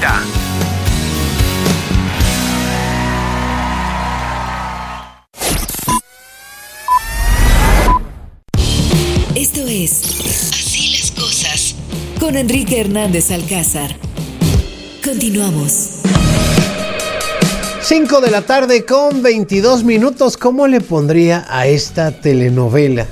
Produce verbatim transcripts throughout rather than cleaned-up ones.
presenta Esto es Así las cosas con Enrique Hernández Alcázar. Continuamos. cinco de la tarde con veintidós minutos. ¿Cómo le pondría a esta telenovela?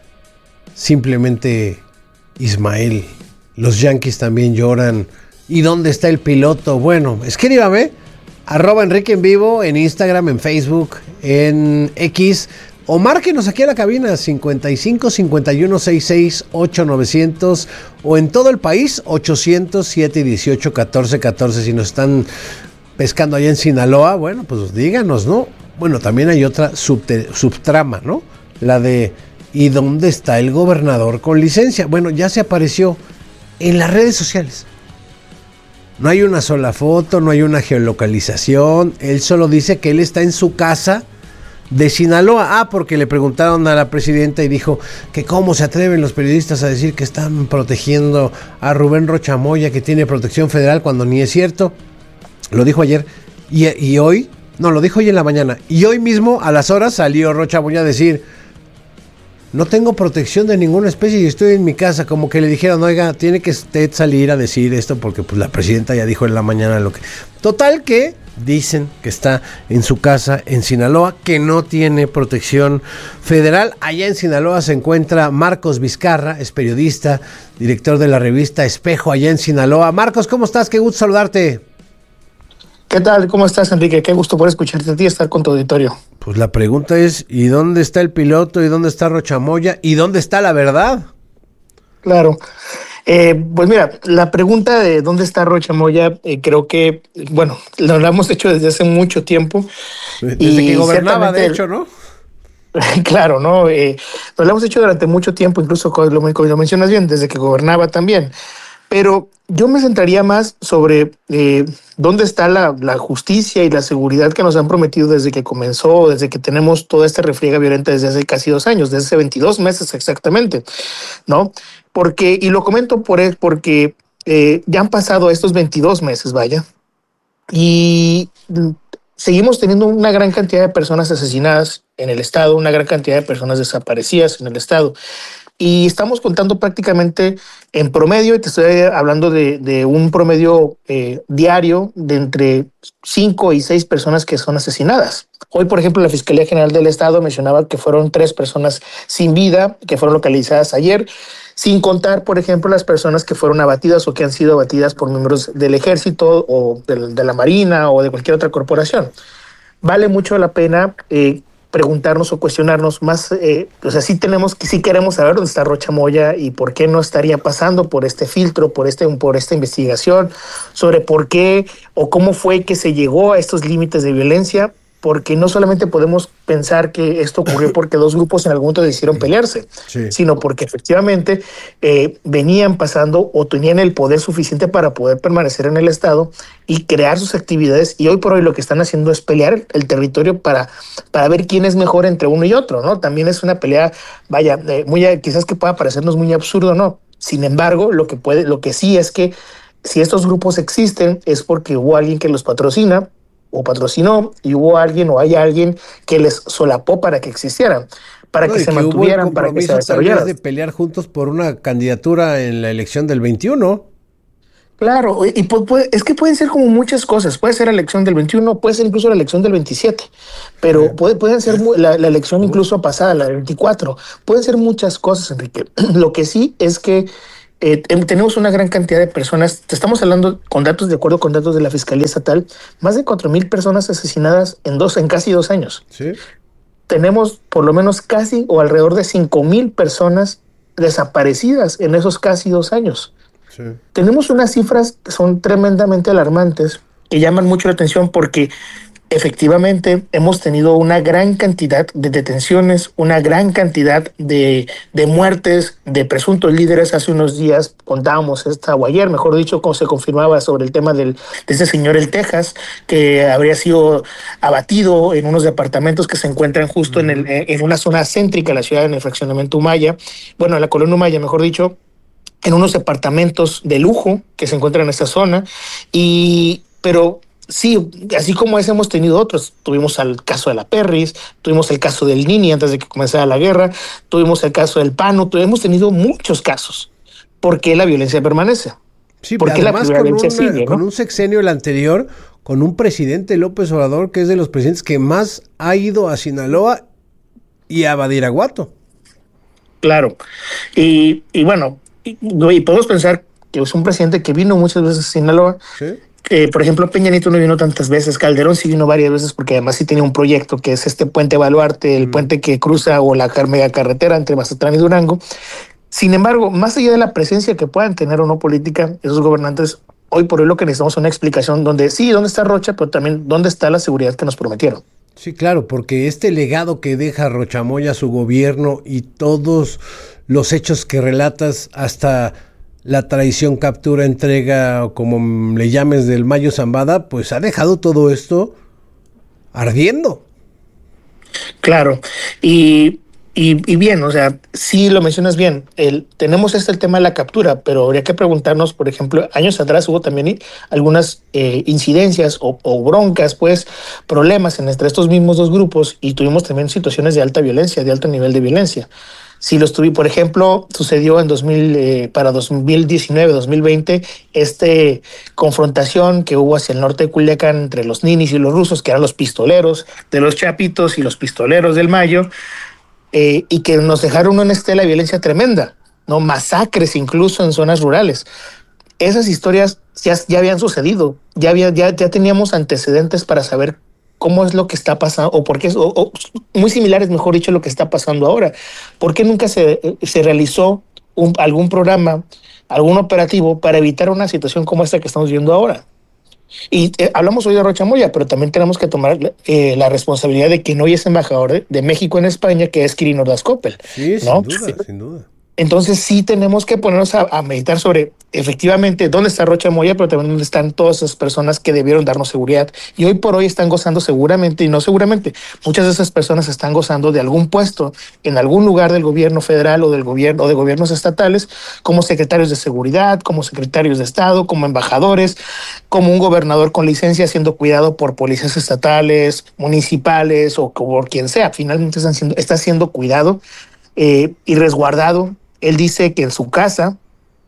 Simplemente Ismael. Los Yankees también lloran. ¿Y dónde está el piloto? Bueno, escríbame. Arroba Enrique en vivo en Instagram, en Facebook, en X. O márquenos aquí a la cabina cincuenta y cinco, cincuenta y uno, sesenta y seis, ocho mil novecientos. O en todo el país ochocientos, siete dieciocho, catorce catorce. Si nos están pescando allá en Sinaloa, bueno, pues díganos, ¿no? Bueno, también hay otra subte- subtrama, ¿no? La de ¿y dónde está el gobernador con licencia? Bueno, ya se apareció en las redes sociales. No hay una sola foto, no hay una geolocalización. Él solo dice que él está en su casa de Sinaloa. Ah, porque le preguntaron a la presidenta y dijo que cómo se atreven los periodistas a decir que están protegiendo a Rubén Rocha Moya, que tiene protección federal, cuando ni es cierto. Lo dijo ayer y, y hoy, no, lo dijo hoy en la mañana. Y hoy mismo, a las horas, salió Rocha Moya a decir: no tengo protección de ninguna especie y estoy en mi casa. Como que le dijeron: oiga, tiene que usted salir a decir esto porque pues la presidenta ya dijo en la mañana lo que... Total que dicen que está en su casa en Sinaloa, que no tiene protección federal. Allá en Sinaloa se encuentra Marcos Vizcarra, es periodista, director de la revista Espejo, allá en Sinaloa. Marcos, ¿cómo estás? Qué gusto saludarte. ¿Qué tal? ¿Cómo estás, Enrique? Qué gusto poder escucharte a ti y estar con tu auditorio. Pues la pregunta es, ¿y dónde está el piloto? ¿Y dónde está Rocha Moya? ¿Y dónde está la verdad? Claro. Eh, pues mira, la pregunta de dónde está Rocha Moya, eh, creo que, bueno, lo, lo hemos hecho desde hace mucho tiempo. Desde y que gobernaba, de hecho, ¿no? Claro, ¿no? Eh, lo hemos hecho durante mucho tiempo, incluso como lo, como lo mencionas bien, desde que gobernaba también. Pero yo me centraría más sobre eh, dónde está la, la justicia y la seguridad que nos han prometido desde que comenzó, desde que tenemos toda esta refriega violenta desde hace casi dos años, desde hace veintidós meses exactamente, ¿no? Porque, y lo comento por él, porque eh, ya han pasado estos veintidós meses, vaya, y seguimos teniendo una gran cantidad de personas asesinadas en el estado, una gran cantidad de personas desaparecidas en el estado. Y estamos contando prácticamente en promedio, y te estoy hablando de, de un promedio eh, diario de entre cinco y seis personas que son asesinadas. Hoy, por ejemplo, la Fiscalía General del Estado mencionaba que fueron tres personas sin vida que fueron localizadas ayer, sin contar, por ejemplo, las personas que fueron abatidas o que han sido abatidas por miembros del Ejército o de, de la Marina o de cualquier otra corporación. Vale mucho la pena eh, preguntarnos o cuestionarnos más, eh, o sea, sí tenemos, sí queremos saber dónde está Rocha Moya y por qué no estaría pasando por este filtro, por este, por esta investigación, sobre por qué o cómo fue que se llegó a estos límites de violencia, porque no solamente podemos pensar que esto ocurrió porque dos grupos en algún momento decidieron pelearse, sí, sino porque efectivamente eh, venían pasando o tenían el poder suficiente para poder permanecer en el estado y crear sus actividades, y hoy por hoy lo que están haciendo es pelear el territorio para, para ver quién es mejor entre uno y otro, ¿no? También es una pelea, vaya, eh, muy, quizás que pueda parecernos muy absurdo, ¿no? Sin embargo, lo que puede, lo que sí es que si estos grupos existen es porque hubo alguien que los patrocina o patrocinó, y hubo alguien o hay alguien que les solapó para que existieran, para no, que se que mantuvieran, para que se desarrollaran. De pelear juntos por una candidatura en la elección del veintiuno. Claro, y puede, es que pueden ser como muchas cosas. Puede ser la elección del veintiuno, puede ser incluso la elección del veintisiete, pero sí, puede, pueden ser la, la elección incluso pasada, la del veinticuatro. Pueden ser muchas cosas, Enrique. Lo que sí es que Eh, tenemos una gran cantidad de personas, te estamos hablando con datos, de acuerdo con datos de la Fiscalía Estatal, más de cuatro mil personas asesinadas en dos, en casi dos años. Sí. Tenemos por lo menos casi o alrededor de cinco mil personas desaparecidas en esos casi dos años. Sí. Tenemos unas cifras que son tremendamente alarmantes, que llaman mucho la atención porque efectivamente hemos tenido una gran cantidad de detenciones, una gran cantidad de, de muertes de presuntos líderes. Hace unos días contábamos esta, o ayer, mejor dicho, como se confirmaba sobre el tema del, de ese señor El Texas, que habría sido abatido en unos departamentos que se encuentran justo uh-huh. en, el, en una zona céntrica de la ciudad, en el fraccionamiento Humaya, bueno, en la colonia Humaya, mejor dicho. en unos departamentos de lujo que se encuentran en esta zona. Y, pero sí, así como ese hemos tenido otros. Tuvimos el caso de la Perris, tuvimos el caso del Nini antes de que comenzara la guerra, tuvimos el caso del Pano, hemos tenido muchos casos. ¿Por qué la violencia permanece? Sí, porque además la con, una, sigue, ¿no? con un sexenio el anterior, con un presidente López Obrador que es de los presidentes que más ha ido a Sinaloa y a Badiraguato. Claro. Y, y bueno, y, y podemos pensar que es un presidente que vino muchas veces a Sinaloa. Sí. Eh, por ejemplo, Peña Nieto no vino tantas veces, Calderón sí vino varias veces porque además sí tenía un proyecto que es este puente Baluarte, el mm. puente que cruza o la mega carretera entre Mazatlán y Durango. Sin embargo, más allá de la presencia que puedan tener o no política, esos gobernantes, hoy por hoy lo que necesitamos es una explicación donde sí, dónde está Rocha, pero también dónde está la seguridad que nos prometieron. Sí, claro, porque este legado que deja Rocha Moya, su gobierno y todos los hechos que relatas, hasta la traición, captura, entrega, o como le llames, del Mayo Zambada, pues ha dejado todo esto ardiendo. Claro, y... Y, y bien, o sea, sí lo mencionas bien, el, tenemos este el tema de la captura, pero habría que preguntarnos, por ejemplo, años atrás hubo también algunas eh, incidencias o, o broncas, pues, problemas entre estos mismos dos grupos y tuvimos también situaciones de alta violencia, de alto nivel de violencia. Si los tuve, por ejemplo, sucedió en dos mil, eh, para dos mil diecinueve, dos mil veinte, este confrontación que hubo hacia el norte de Culiacán entre los ninis y los rusos, que eran los pistoleros de los Chapitos y los pistoleros del Mayo, Eh, y que nos dejaron una estela de violencia tremenda, ¿no? Masacres incluso en zonas rurales. Esas historias ya, ya habían sucedido, ya, había, ya, ya teníamos antecedentes para saber cómo es lo que está pasando, o por qué, o, o muy similares, mejor dicho, lo que está pasando ahora. ¿Por qué nunca se, se realizó un, algún programa, algún operativo para evitar una situación como esta que estamos viendo ahora? Y eh, hablamos hoy de Rocha Moya, pero también tenemos que tomar eh, la responsabilidad de quien hoy es embajador de, de México en España, que es Quirino Ordaz Coppel. Sí, ¿no? sin duda, sin duda. Entonces sí tenemos que ponernos a, a meditar sobre efectivamente dónde está Rocha Moya, pero también dónde están todas esas personas que debieron darnos seguridad y hoy por hoy están gozando seguramente, y no seguramente, muchas de esas personas están gozando de algún puesto en algún lugar del gobierno federal o del gobierno o de gobiernos estatales, como secretarios de seguridad, como secretarios de Estado, como embajadores, como un gobernador con licencia siendo cuidado por policías estatales, municipales o por quien sea. Finalmente están siendo, está siendo cuidado eh, y resguardado. Él dice que en su casa,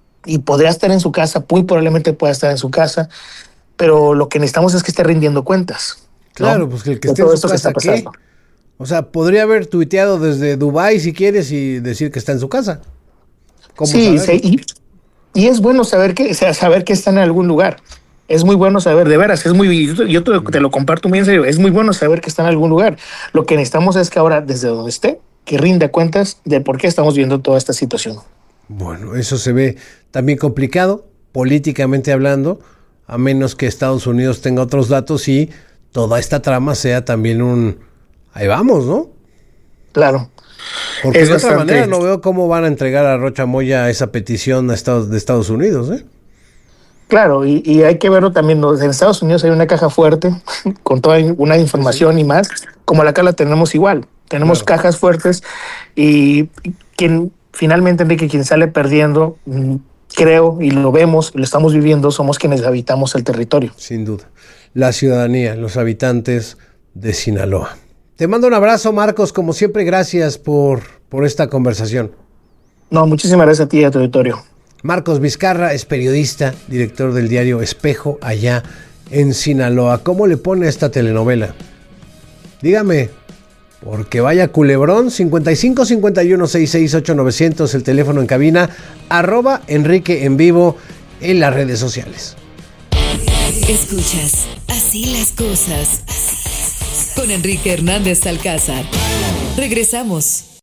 y podría estar en su casa, muy probablemente pueda estar en su casa, pero lo que necesitamos es que esté rindiendo cuentas. Claro, ¿no? Pues que el que esté en su casa, ¿qué? O sea, podría haber tuiteado desde Dubái si quieres y decir que está en su casa. ¿Cómo sí, sí y, y es bueno saber que, o sea, saber que está en algún lugar. Es muy bueno saber, de veras, es muy, yo te, te lo comparto muy en serio, es muy bueno saber que está en algún lugar. Lo que necesitamos es que ahora, desde donde esté, que rinda cuentas de por qué estamos viendo toda esta situación. Bueno, eso se ve también complicado, políticamente hablando, a menos que Estados Unidos tenga otros datos y toda esta trama sea también un... Ahí vamos, ¿no? Claro. Porque es de otra bastante... manera no veo cómo van a entregar a Rocha Moya esa petición a Estados, de Estados Unidos, ¿eh? Claro, y, y hay que verlo también, ¿no? En Estados Unidos hay una caja fuerte con toda una información sí. y más, como acá la tenemos igual. Tenemos claro. cajas fuertes y quien finalmente, Enrique, quien sale perdiendo, creo, y lo vemos, lo estamos viviendo, somos quienes habitamos el territorio. Sin duda. La ciudadanía, los habitantes de Sinaloa. Te mando un abrazo, Marcos. Como siempre, gracias por, por esta conversación. No, muchísimas gracias a ti y a tu auditorio. Marcos Vizcarra es periodista, director del diario Espejo, allá en Sinaloa. ¿Cómo le pone a esta telenovela? Dígame, porque vaya culebrón. Cincuenta y cinco cincuenta y uno sesenta y seis ocho novecientos, el teléfono en cabina, arroba Enrique en vivo en las redes sociales. Escuchas Así las cosas con Enrique Hernández Alcázar. Regresamos.